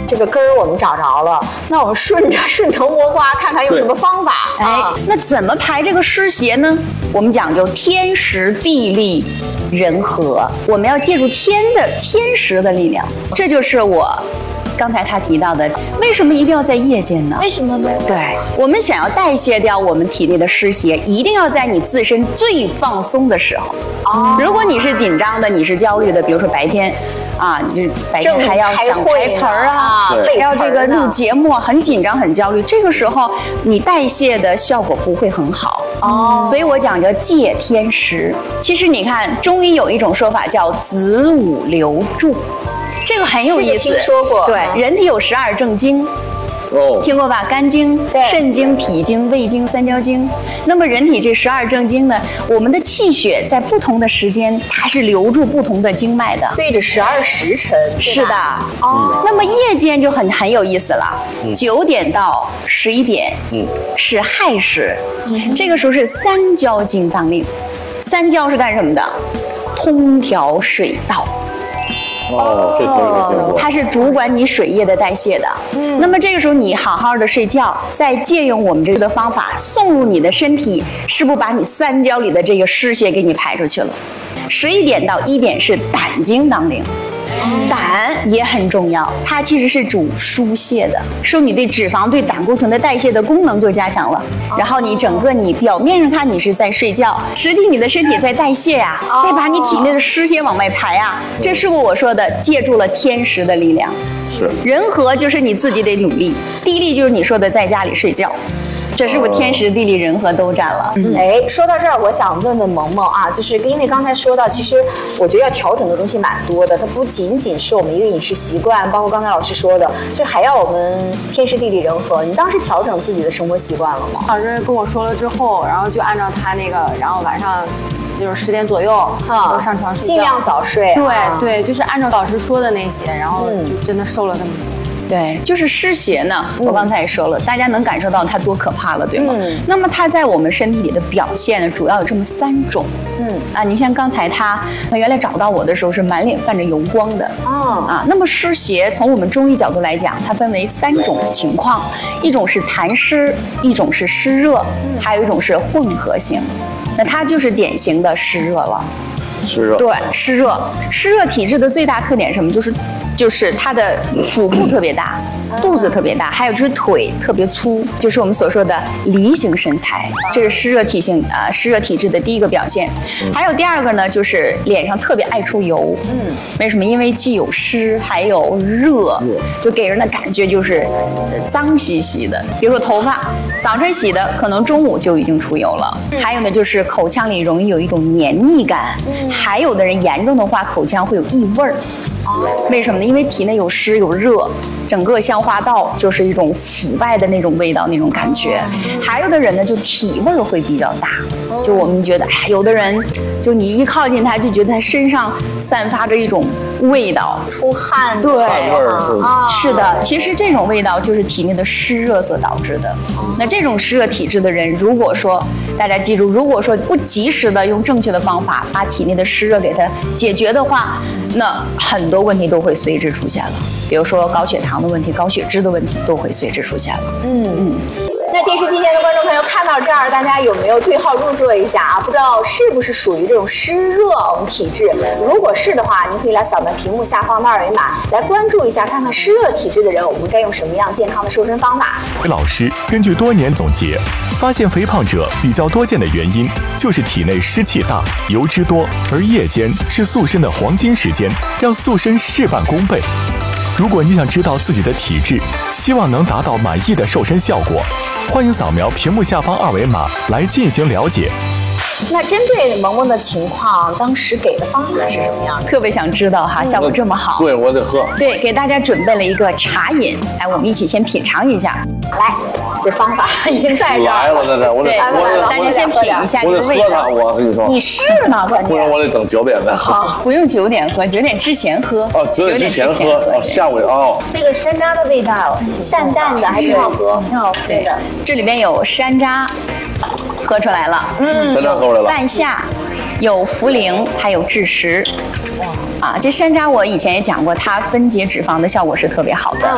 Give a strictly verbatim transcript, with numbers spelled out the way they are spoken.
这个根儿我们找着了，那我们顺着顺藤摸瓜，看看用什么方法。 哎，那怎么排这个湿邪呢？我们讲究天时地利人和，我们要借助天的天时的力量，这就是我刚才他提到的，为什么一定要在夜间呢？ 为什么呢？ 对，我们想要代谢掉我们体内的湿邪，一定要在你自身最放松的时候。哦，如果你是紧张的，你是焦虑的，比如说白天。啊，你就白天还要想台词儿啊，还要这个录节目，很紧张很焦虑，这个时候你代谢的效果不会很好哦。所以我讲叫借天时。其实你看中医有一种说法叫子午流注，这个很有意思。 这个听说过。 对，人体有十二正经。哦，听过吧？肝经、肾经、脾经、胃经、三焦经。那么人体这十二正经呢，我们的气血在不同的时间，它是流注不同的经脉的， 对着十二时辰。 是的。哦。那么夜间就很很有意思了，九点到十一点，嗯，是亥时，嗯，这个时候是三焦经当令。三焦是干什么的？通调水道。 哦，这听过。 它是主管你水液的代谢的。嗯，那么这个时候你好好的睡觉，再借用我们这个方法送入你的身体，是不是把你三焦里的这个湿邪给你排出去了？十一点到一点是胆经当令。胆也很重要，它其实是主疏泄的，受你对脂肪、对胆固醇的代谢的功能就加强了。然后你整个你表面上看你是在睡觉，实际你的身体在代谢呀、啊，再把你体内的湿邪往外排啊。这是不是我说的借助了天时的力量？ 是。人和就是你自己得努力，地利就是你说的在家里睡觉。这是不是天时地利人和都占了？ 嗯，哎，说到这儿，我想问问萌萌啊，就是因为刚才说到，其实我觉得要调整的东西蛮多的，它不仅仅是我们一个饮食习惯，包括刚才老师说的，就还要我们天时地利人和。你当时调整自己的生活习惯了吗？ 老师跟我说了之后，然后就按照他那个，然后晚上就是十点左右啊上床睡觉， 尽量早睡、 啊。对对，就是按照老师说的那些，然后就真的瘦了这么多。 对，就是湿邪呢，我刚才也说了，大家能感受到它多可怕了，对吗？嗯。那么它在我们身体里的表现呢，主要有这么三种。嗯。啊，你像刚才他原来找到我的时候是满脸泛着油光的。哦。啊，那么湿邪从我们中医角度来讲，它分为三种情况，一种是痰湿，一种是湿热，还有一种是混合型。那它就是典型的湿热了。 湿热。 对，湿热，湿热体质的最大特点是什么？就是。就是它的腹部特别大，肚子特别大，还有就是腿特别粗，就是我们所说的梨形身材，这是湿热体性啊、呃、湿热体质的第一个表现。还有第二个呢，就是脸上特别爱出油。嗯，为什么？因为既有湿还有热，就给人的感觉就是脏兮兮的。比如说头发，早晨洗的，可能中午就已经出油了。还有呢，就是口腔里容易有一种黏腻感，还有的人严重的话，口腔会有异味儿。为什么呢？因为体内有湿有热，整个消化道就是一种腐败的那种味道，那种感觉。还有的人呢，就体味会比较大，就我们觉得，哎，有的人就你一靠近他，就觉得他身上散发着一种味道， 出汗， 对， 汗味儿啊，是的。其实这种味道就是体内的湿热所导致的。那这种湿热体质的人，如果说大家记住，如果说不及时的用正确的方法把体内的湿热给它解决的话，那很多问题都会随之出现了，比如说高血糖的问题、高血脂的问题都会随之出现了。嗯嗯。 那电视机前的观众朋友看到这儿，大家有没有对号入座一下啊？不知道是不是属于这种湿热我们体质？如果是的话，您可以来扫描屏幕下方的二维码，来关注一下，看看湿热体质的人，我们该用什么样健康的瘦身方法。 老师根据多年总结，发现肥胖者比较多见的原因就是体内湿气大、油脂多，而夜间是塑身的黄金时间，要塑身事半功倍。如果你想知道自己的体质，希望能达到满意的瘦身效果，欢迎扫描屏幕下方二维码来进行了解。 那针对萌萌的情况，当时给的方法是什么样的？ 特别想知道哈，效果这么好。 对，我得喝。 对，给大家准备了一个茶饮，来，我们一起先品尝一下。 来，这方法已经在这儿来了，在这儿，我得， 我大家先品一下这个味道。 我跟你说， 你是吗？关键不然我得等九点再喝。 好，不用九点喝，九点之前喝。 哦，九点之前喝，哦，下午哦。 这个山楂的味道，淡淡的，还挺好喝，挺好喝的。 这里边有山楂。喝出来了，嗯， 山楂喝出来了， 半夏，有茯苓，还有枳实，啊，这山楂我以前也讲过，它分解脂肪的效果是特别好的。